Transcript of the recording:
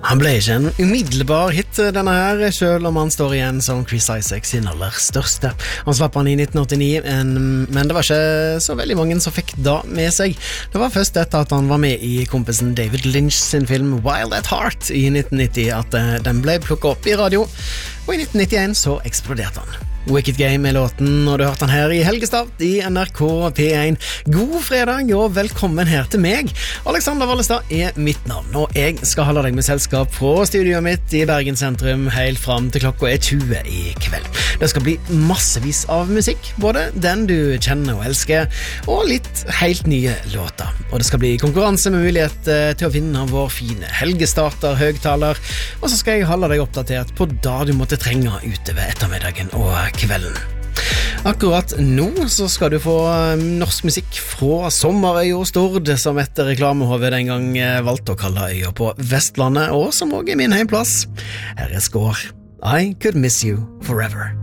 Han ble ikke en umiddelbar hit denne her, selv om han står igjen som Chris Isaacs sin aller største. Han slapp han i 1989, men det var ikke så veldig mange som fikk da med seg. Det var først etter at han var med i kompisen David Lynch sin film Wild at Heart i 1990 at den ble plukket opp i radio, og i 1991 så eksploderte han. Wicked Game er låten, og du hørte han her i Helgestart i NRK P1. God fredag og velkommen her til meg. Alexander Wallestad er mitt navn, og jeg skal holde deg med selskap fra studioet mitt i Bergen sentrum helt fram til klokka er 20 i kveld. Det skal bli massevis av musikk, både den du kjenner og elsker, og litt helt nye låter. Og det skal bli konkurranse med mulighet til å vinne vår fine Helgestarter høgtaler, og så skal jeg holde deg oppdatert på da du måtte trenge utover ettermiddagen og kvelden. Akkurat nå så skal du få norsk musikk fra Sommerøy og Stord, som etter reklamehovet den gang valgte å kalle øya på Vestlandet, og som også er min heimplass. Her er Skår. I Could Miss You Forever.